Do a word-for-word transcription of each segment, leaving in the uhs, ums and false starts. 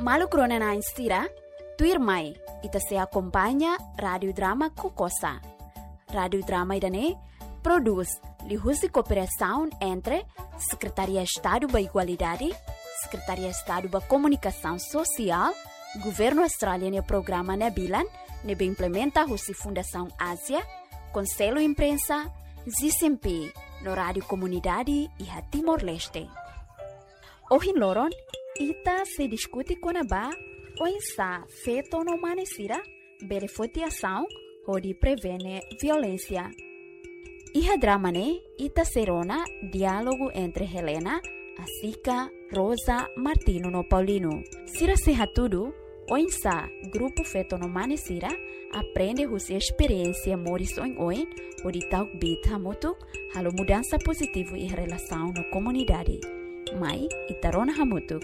Malu krona na instira, tuir mai, ita se acompanha Radio Drama Kokosa. Radio Drama idane produz lihusi cooperação entre Secretaria de Estado da Igualdade, Secretaria de Estado da Comunicação Social, Governo Australiano e Programa Nebilan, nebe implementa a Fundação Ásia, Conselho Imprensa, Z I S M P, no Rádio Comunidade e a Timor-Leste. Hoje, Loron, ita se discute com a ba, ou está feito no manecira, beneficiação, ou de prevenir violência. E a drama, né, ita serona diálogo entre Helena, Asica, Rosa, Martino no Paulino. Sira seja tudo, o insa grupo feito no manecira aprende a sua experiência moris oin oin o de tal bit hamutu halo mudança positiva em relação na comunidade. Mai itarona hamutuk.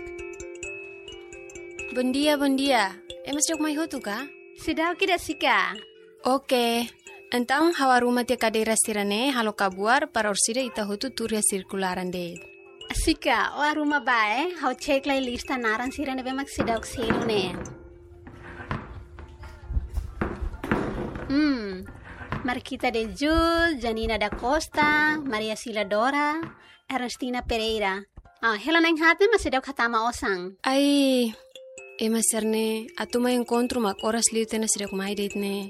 Bom dia, bom dia. É mas jog mai hotu ka? Sidau kida sika. Oke. Então, hawaruma te cadeira sirane halo kabuar para orsida ita hotu turia circularan de. Sika, o aruma bae, hau check lai lista naran sirane be mak sidau kselu ne. Hmm. Marquita de Jul, Janina da Costa, Maria Sila Dora, Ernestina Pereira. Ah, Helena Enhate mas sidau katama osang. Ai, e mas serne, atuma encontro mak oras liu tena sidau kumai date ne.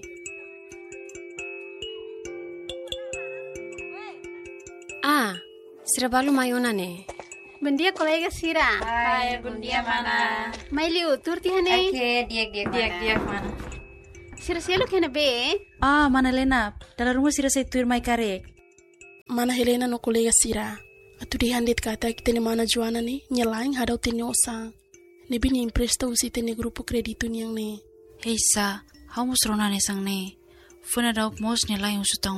Ah, Sira balu mayona ne. Bom dia, colega Sira. Hai, bom dia, mana. Mai liu, turti hane. Oke, diak-diak, diak-diak, mana. Sira selo kena be. Ah, mana Lena. Dalam rumah Sira saya tuir mai karek. Mana Helena no colega Sira. Atu di handit kata kita ni mana Joana ni nyelaing hadau tini osang. Ni bini impresta usi tini grupo kreditu ni yang ni. Hei sa, hau mus rona ne sang ne. Funa dauk mos nyelaing usutang